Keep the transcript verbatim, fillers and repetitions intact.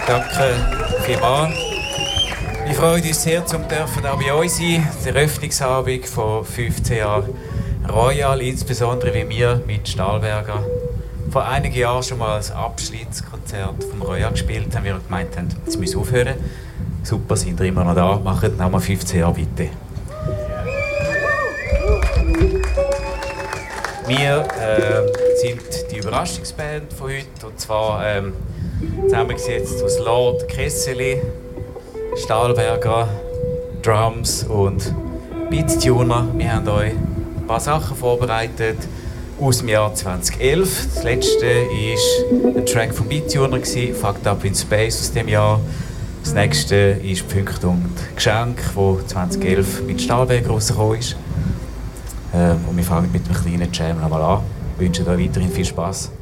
Danke vielmals. Wir freuen uns sehr, zum dürfen auch bei uns sein. Die Eröffnungsabend von fünfzehn Jahren Royal, insbesondere wie wir mit Stahlberger vor einigen Jahren schon mal als Abschiedskonzert vom Royal gespielt haben. Wir gemeint haben, jetzt müssen wir aufhören. Super, sind wir immer noch da. Machen nochmal fünfzehn Jahre bitte. Wir äh, sind die Überraschungsband von heute. Und zwar ähm, zusammengesetzt aus Lord Kesseli, Stahlberger, Drums und Beattuner. Wir haben euch ein paar Sachen vorbereitet aus dem Jahr zweitausendelf. Das letzte war ein Track von Beattuner, Fucked Up in Space aus dem Jahr. Das nächste ist Punkt und Geschenk, das zweitausendelf mit Stahlberger rausgekommen ist. Ähm, und wir fangen mit einem kleinen Jam nochmal an. Ich wünsche euch weiterhin viel Spass.